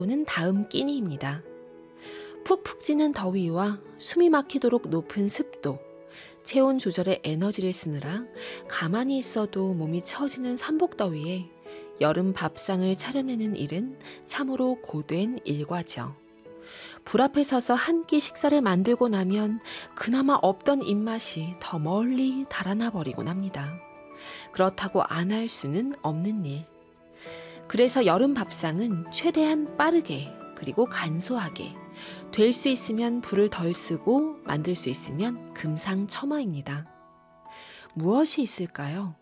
는 다음 끼니입니다. 푹푹 찌는 더위와 숨이 막히도록 높은 습도, 체온 조절에 에너지를 쓰느라 가만히 있어도 몸이 처지는 삼복더위에 여름 밥상을 차려내는 일은 참으로 고된 일과죠. 불 앞에 서서 한 끼 식사를 만들고 나면 그나마 없던 입맛이 더 멀리 달아나 버리곤 합니다. 그렇다고 안 할 수는 없는 일. 그래서 여름 밥상은 최대한 빠르게 그리고 간소하게 될 수 있으면 불을 덜 쓰고 만들 수 있으면 금상첨화입니다. 무엇이 있을까요?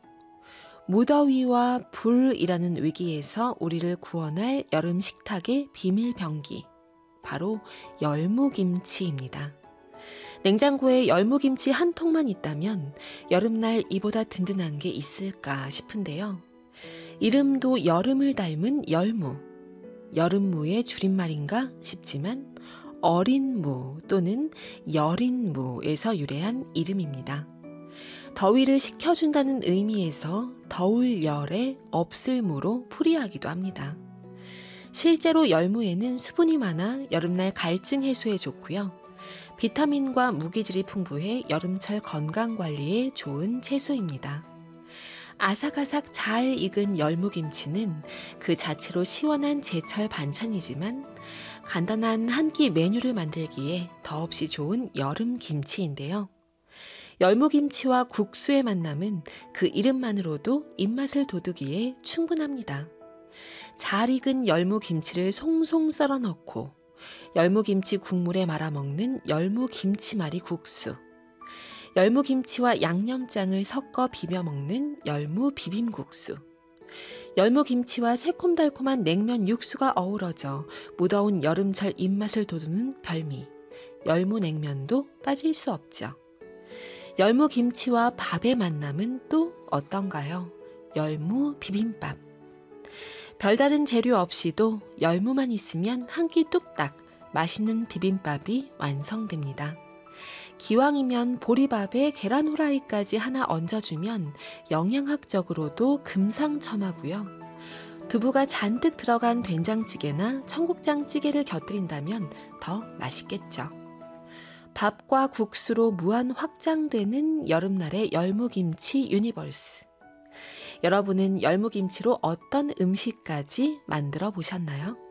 무더위와 불이라는 위기에서 우리를 구원할 여름 식탁의 비밀 병기, 바로 열무김치입니다. 냉장고에 열무김치 한 통만 있다면 여름날 이보다 든든한 게 있을까 싶은데요. 이름도 여름을 닮은 열무, 여름무의 줄임말인가 싶지만 어린무 또는 여린무에서 유래한 이름입니다. 더위를 식혀준다는 의미에서 더울 열에 없을 무로 풀이하기도 합니다. 실제로 열무에는 수분이 많아 여름날 갈증 해소에 좋고요. 비타민과 무기질이 풍부해 여름철 건강관리에 좋은 채소입니다. 아삭아삭 잘 익은 열무김치는 그 자체로 시원한 제철 반찬이지만 간단한 한 끼 메뉴를 만들기에 더없이 좋은 여름 김치인데요. 열무김치와 국수의 만남은 그 이름만으로도 입맛을 돋우기에 충분합니다. 잘 익은 열무김치를 송송 썰어 넣고 열무김치 국물에 말아 먹는 열무김치말이 국수, 열무김치와 양념장을 섞어 비벼 먹는 열무비빔국수, 열무김치와 새콤달콤한 냉면 육수가 어우러져 무더운 여름철 입맛을 돋우는 별미, 열무냉면도 빠질 수 없죠. 열무김치와 밥의 만남은 또 어떤가요? 열무비빔밥. 별다른 재료 없이도 열무만 있으면 한 끼 뚝딱 맛있는 비빔밥이 완성됩니다. 기왕이면 보리밥에 계란 후라이까지 하나 얹어주면 영양학적으로도 금상첨화고요. 두부가 잔뜩 들어간 된장찌개나 청국장찌개를 곁들인다면 더 맛있겠죠. 밥과 국수로 무한 확장되는 여름날의 열무김치 유니버스. 여러분은 열무김치로 어떤 음식까지 만들어 보셨나요?